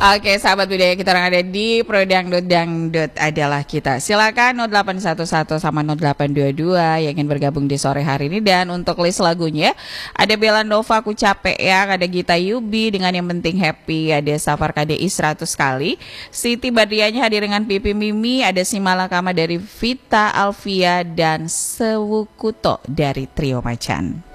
Oke, sahabat budaya kita orang ada di Pro Dangdut Dangdut adalah kita. Silakan 0811 sama 0822 yang ingin bergabung di sore hari ini. Dan untuk list lagunya ada Bella Nova Ku Capek ya, ada Gita Yubi dengan Yang Penting Happy, ada Safar KDI 100 kali, Siti Badrianya hadir dengan Pipi Mimi, ada Simalakama dari Vita Alvia dan Sewukuto dari Trio Macan.